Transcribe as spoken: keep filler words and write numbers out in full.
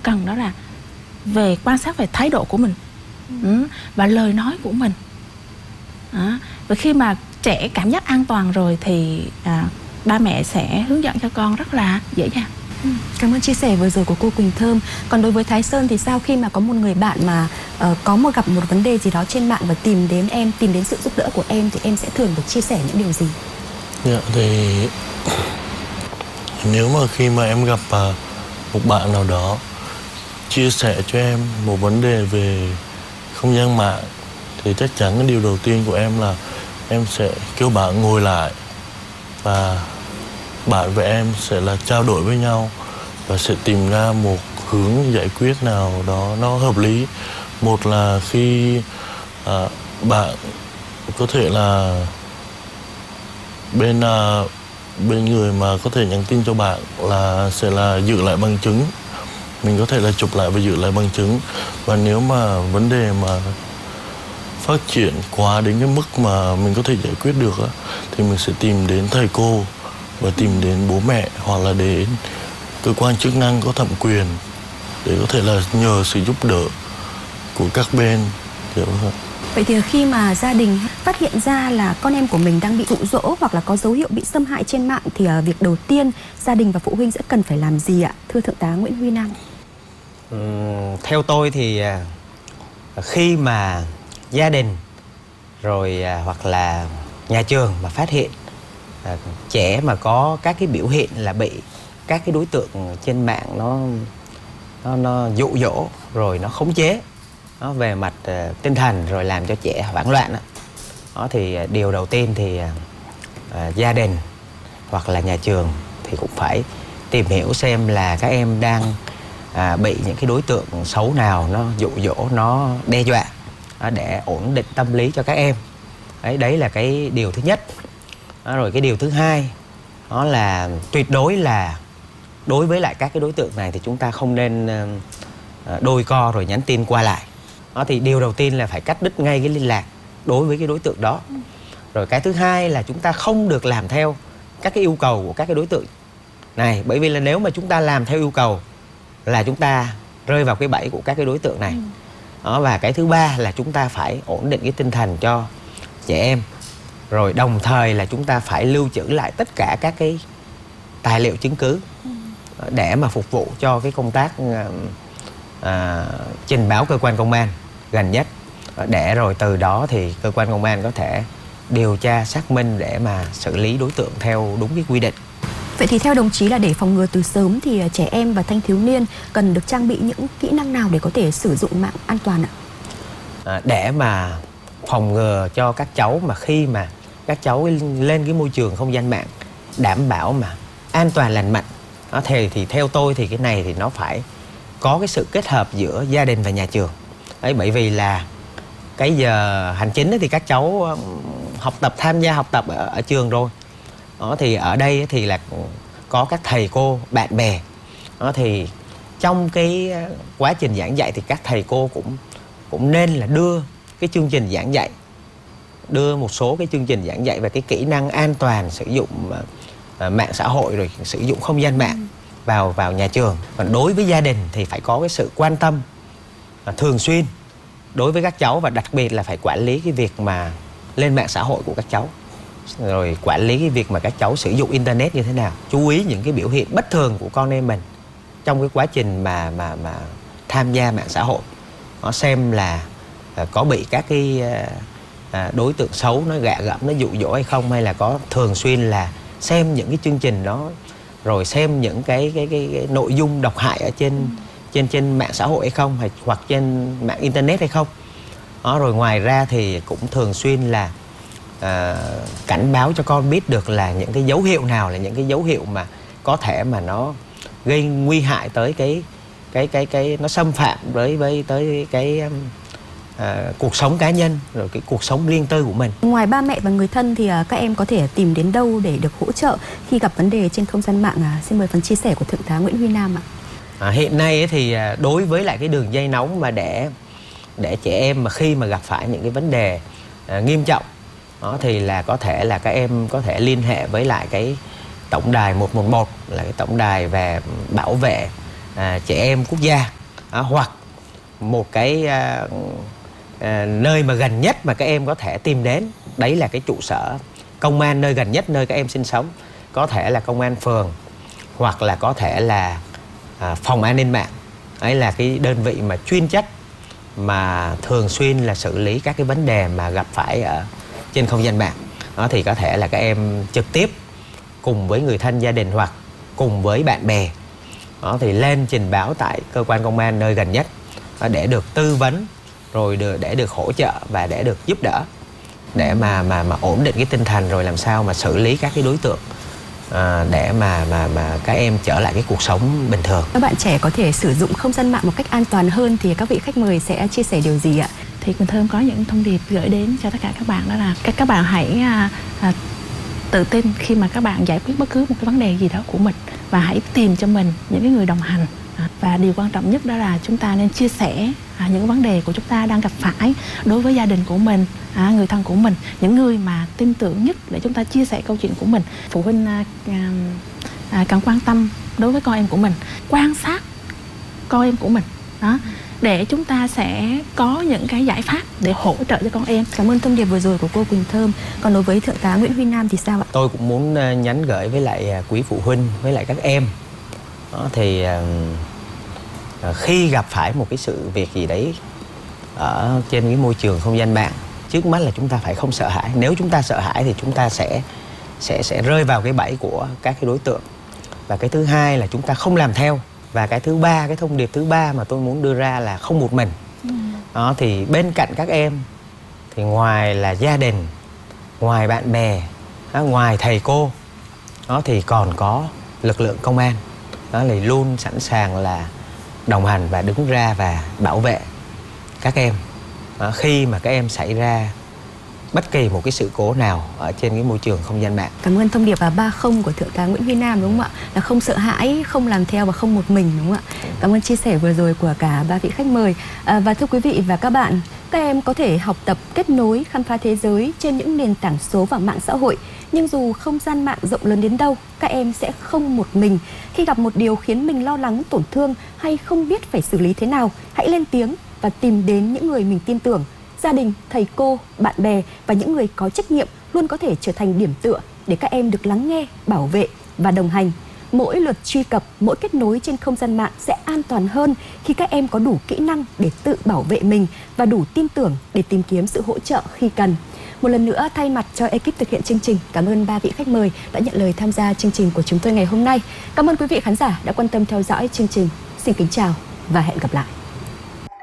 cần đó là về quan sát về thái độ của mình ừ, và lời nói của mình. Đó. Và khi mà trẻ cảm giác an toàn rồi thì à, ba mẹ sẽ hướng dẫn cho con rất là dễ dàng. Ừ, cảm ơn chia sẻ vừa rồi của cô Quỳnh Thơm. Còn đối với Thái Sơn thì sao, khi mà có một người bạn mà uh, có một gặp một vấn đề gì đó trên mạng và tìm đến em, tìm đến sự giúp đỡ của em, thì em sẽ thường được chia sẻ những điều gì? Dạ, thì nếu mà khi mà em gặp uh, một bạn nào đó chia sẻ cho em một vấn đề về không gian mạng, thì chắc chắn cái điều đầu tiên của em là em sẽ kêu bạn ngồi lại và bạn và em sẽ là trao đổi với nhau và sẽ tìm ra một hướng giải quyết nào đó nó hợp lý. Một là khi à, bạn có thể là bên à, bên người mà có thể nhắn tin cho bạn là sẽ là giữ lại bằng chứng, mình có thể là chụp lại và giữ lại bằng chứng. Và nếu mà vấn đề mà phát triển quá đến cái mức mà mình có thể giải quyết được á, thì mình sẽ tìm đến thầy cô và tìm đến bố mẹ hoặc là đến cơ quan chức năng có thẩm quyền để có thể là nhờ sự giúp đỡ của các bên. Kiểu vậy. Vậy thì khi mà gia đình phát hiện ra là con em của mình đang bị dụ dỗ hoặc là có dấu hiệu bị xâm hại trên mạng, thì uh, việc đầu tiên gia đình và phụ huynh sẽ cần phải làm gì ạ, thưa Thượng tá Nguyễn Huy Nam? Uhm, theo tôi thì uh, khi mà gia đình rồi uh, hoặc là nhà trường mà phát hiện uh, trẻ mà có các cái biểu hiện là bị các cái đối tượng trên mạng nó nó, nó dụ dỗ rồi nó khống chế nó về mặt uh, tinh thần rồi làm cho trẻ hoảng loạn đó, đó thì uh, điều đầu tiên thì uh, gia đình hoặc là nhà trường thì cũng phải tìm hiểu xem là các em đang à, bị những cái đối tượng xấu nào nó dụ dỗ, nó đe dọa, đó, để ổn định tâm lý cho các em. Đấy, đấy là cái điều thứ nhất. Đó, rồi cái điều thứ hai đó là tuyệt đối là đối với lại các cái đối tượng này thì chúng ta không nên uh, đôi co rồi nhắn tin qua lại. Đó, thì điều đầu tiên là phải cắt đứt ngay cái liên lạc đối với cái đối tượng đó. Rồi cái thứ hai là chúng ta không được làm theo các cái yêu cầu của các cái đối tượng này, bởi vì là nếu mà chúng ta làm theo yêu cầu là chúng ta rơi vào cái bẫy của các cái đối tượng này. Đó, và cái thứ ba là chúng ta phải ổn định cái tinh thần cho trẻ em. Rồi đồng thời là chúng ta phải lưu trữ lại tất cả các cái tài liệu chứng cứ để mà phục vụ cho cái công tác à, trình báo cơ quan công an gần nhất, để rồi từ đó thì cơ quan công an có thể điều tra xác minh để mà xử lý đối tượng theo đúng cái quy định. Vậy thì theo đồng chí là để phòng ngừa từ sớm thì trẻ em và thanh thiếu niên cần được trang bị những kỹ năng nào để có thể sử dụng mạng an toàn ạ? À, để mà phòng ngừa cho các cháu mà khi mà các cháu lên cái môi trường không gian mạng đảm bảo mà an toàn lành mạnh, đó, thì, thì theo tôi thì cái này thì nó phải có cái sự kết hợp giữa gia đình và nhà trường. Đấy, bởi vì là cái giờ hành chính thì các cháu học tập, tham gia học tập ở, ở trường rồi. Đó, thì ở đây thì là có các thầy cô, bạn bè. Đó, thì trong cái quá trình giảng dạy thì các thầy cô cũng cũng nên là đưa cái chương trình giảng dạy, đưa một số cái chương trình giảng dạy về cái kỹ năng an toàn sử dụng uh, mạng xã hội rồi sử dụng không gian mạng vào vào nhà trường. Còn đối với gia đình thì phải có cái sự quan tâm uh, thường xuyên đối với các cháu, và đặc biệt là phải quản lý cái việc mà lên mạng xã hội của các cháu, rồi quản lý cái việc mà các cháu sử dụng internet như thế nào, chú ý những cái biểu hiện bất thường của con em mình trong cái quá trình mà mà mà tham gia mạng xã hội. Nó xem là uh, có bị các cái uh, uh, đối tượng xấu nó gạ gẫm, nó dụ dỗ hay không, hay là có thường xuyên là xem những cái chương trình đó, rồi xem những cái cái cái, cái nội dung độc hại ở trên trên trên mạng xã hội hay không, hay hoặc trên mạng internet hay không. Đó, rồi ngoài ra thì cũng thường xuyên là uh, cảnh báo cho con biết được là những cái dấu hiệu nào là những cái dấu hiệu mà có thể mà nó gây nguy hại tới cái cái cái cái nó xâm phạm với với tới cái um, uh, cuộc sống cá nhân, rồi cái cuộc sống riêng tư của mình. Ngoài ba mẹ và người thân thì uh, các em có thể tìm đến đâu để được hỗ trợ khi gặp vấn đề trên không gian mạng? Uh, xin mời phần chia sẻ của Thượng tá Nguyễn Huy Nam ạ. À, hiện nay ấy thì đối với lại cái đường dây nóng mà để để trẻ em mà khi mà gặp phải những cái vấn đề uh, nghiêm trọng đó, thì là có thể là các em có thể liên hệ với lại cái tổng đài một một một, là cái tổng đài về bảo vệ uh, trẻ em quốc gia. à, hoặc một cái à, à, nơi mà gần nhất mà các em có thể tìm đến, đấy là cái trụ sở công an nơi gần nhất nơi các em sinh sống. Có thể là công an phường, hoặc là có thể là à, phòng an ninh mạng. Đấy là cái đơn vị mà chuyên trách mà thường xuyên là xử lý các cái vấn đề mà gặp phải ở trên không gian mạng. Đó thì có thể là các em trực tiếp cùng với người thân gia đình hoặc cùng với bạn bè đó thì lên trình báo tại cơ quan công an nơi gần nhất để được tư vấn, rồi được, để được hỗ trợ và để được giúp đỡ, để mà mà mà ổn định cái tinh thần, rồi làm sao mà xử lý các cái đối tượng à, để mà mà mà các em trở lại cái cuộc sống bình thường. Các bạn trẻ có thể sử dụng không gian mạng một cách an toàn hơn thì các vị khách mời sẽ chia sẻ điều gì ạ? Thì Quỳnh Thơm có những thông điệp gửi đến cho tất cả các bạn, đó là các các bạn hãy à, à, tự tin khi mà các bạn giải quyết bất cứ một cái vấn đề gì đó của mình, và hãy tìm cho mình những cái người đồng hành. À, và điều quan trọng nhất đó là chúng ta nên chia sẻ à, những vấn đề của chúng ta đang gặp phải đối với gia đình của mình, à, người thân của mình, những người mà tin tưởng nhất để chúng ta chia sẻ câu chuyện của mình. Phụ huynh à, à, cần quan tâm đối với con em của mình, quan sát con em của mình đó, để chúng ta sẽ có những cái giải pháp để hỗ trợ cho con em. Cảm ơn thông điệp vừa rồi của cô Quỳnh Thơm. Còn đối với Thượng tá Nguyễn Huy Nam thì sao ạ? Tôi cũng muốn nhắn gửi với lại quý phụ huynh, với lại các em đó, thì khi gặp phải một cái sự việc gì đấy ở trên cái môi trường không gian mạng, trước mắt là chúng ta phải không sợ hãi. Nếu chúng ta sợ hãi thì chúng ta sẽ sẽ sẽ rơi vào cái bẫy của các cái đối tượng. Và cái thứ hai là chúng ta không làm theo. Và cái thứ ba, cái thông điệp thứ ba mà tôi muốn đưa ra là không một mình. Ừ. Đó thì bên cạnh các em thì ngoài là gia đình, ngoài bạn bè, đó, ngoài thầy cô, đó thì còn có lực lượng công an. Đó là luôn sẵn sàng là đồng hành và đứng ra và bảo vệ các em đó, khi mà các em xảy ra bất kỳ một cái sự cố nào ở trên cái môi trường không gian mạng. Cảm ơn thông điệp và ba không của Thượng tá Nguyễn Huy Nam, đúng không ạ? Là không sợ hãi, không làm theo và không một mình, đúng không ạ? Cảm ơn chia sẻ vừa rồi của cả ba vị khách mời. À, và thưa quý vị và các bạn, các em có thể học tập, kết nối, khám phá thế giới trên những nền tảng số và mạng xã hội. Nhưng dù không gian mạng rộng lớn đến đâu, các em sẽ không một mình. Khi gặp một điều khiến mình lo lắng, tổn thương hay không biết phải xử lý thế nào, hãy lên tiếng và tìm đến những người mình tin tưởng. Gia đình, thầy cô, bạn bè và những người có trách nhiệm luôn có thể trở thành điểm tựa để các em được lắng nghe, bảo vệ và đồng hành. Mỗi lượt truy cập, mỗi kết nối trên không gian mạng sẽ an toàn hơn khi các em có đủ kỹ năng để tự bảo vệ mình và đủ tin tưởng để tìm kiếm sự hỗ trợ khi cần. Một lần nữa, thay mặt cho ekip thực hiện chương trình, cảm ơn ba vị khách mời đã nhận lời tham gia chương trình của chúng tôi ngày hôm nay. Cảm ơn quý vị khán giả đã quan tâm theo dõi chương trình. Xin kính chào và hẹn gặp lại.